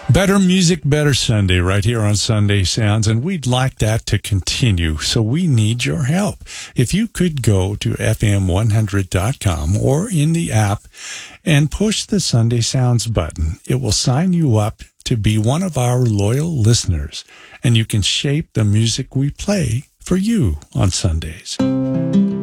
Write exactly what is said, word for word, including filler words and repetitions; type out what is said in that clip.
Better music, better Sunday right here on Sunday Sounds, and we'd like that to continue, so we need your help. If you could go to F M one hundred dot com or in the app and push the Sunday Sounds button, it will sign you up to be one of our loyal listeners, and you can shape the music we play for you on Sundays.